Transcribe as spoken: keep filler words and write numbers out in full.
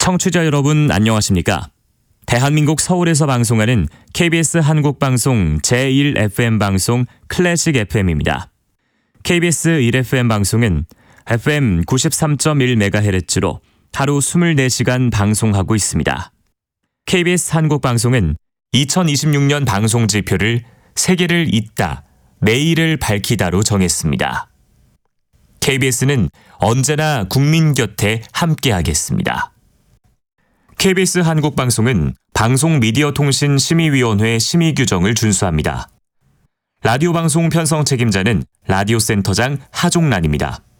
청취자 여러분 안녕하십니까? 대한민국 서울에서 방송하는 케이비에스 한국방송 제일 에프엠 방송 클래식 에프엠입니다. 케이비에스 일 에프엠 방송은 에프엠 구십삼 점 일 메가헤르츠로 하루 이십사 시간 방송하고 있습니다. 케이비에스 한국방송은 이천이십육 년 방송 지표를 세계를 잇다, 내일을 밝히다로 정했습니다. 케이비에스는 언제나 국민 곁에 함께하겠습니다. 케이비에스 한국방송은 방송미디어통신심의위원회 심의 규정을 준수합니다. 라디오 방송 편성 책임자는 라디오센터장 하종란입니다.